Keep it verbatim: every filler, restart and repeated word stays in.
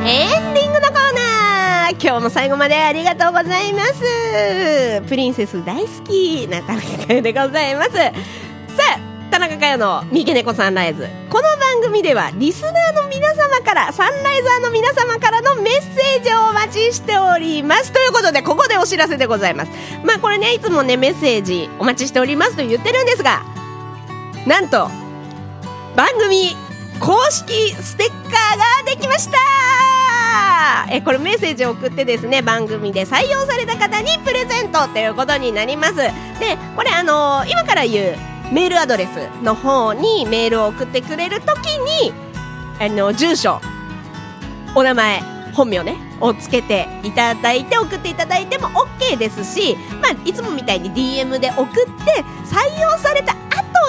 エンディングのコーナー、今日も最後までありがとうございます。プリンセス大好きな田中佳代でございます。さあ、田中佳代の三毛猫サンライズ、この番組ではリスナーの皆様から、サンライザーの皆様からのメッセージをお待ちしておりますということで、ここでお知らせでございます。まあこれね、いつもねメッセージお待ちしておりますと言ってるんですが、なんと番組公式ステッカーができました。えこれメッセージを送ってですね、番組で採用された方にプレゼントということになります。でこれあのー、今から言うメールアドレスの方にメールを送ってくれるときに、あの住所、お名前、本名ねをつけていただいて送っていただいても OK ですし、まあ、いつもみたいに ディーエム で送って採用された